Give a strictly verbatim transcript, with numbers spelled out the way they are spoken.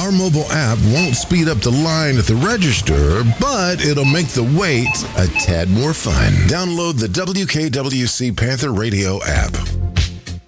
Our mobile app won't speed up the line at the register, but it'll make the wait a tad more fun. Download the W K W C Panther Radio app.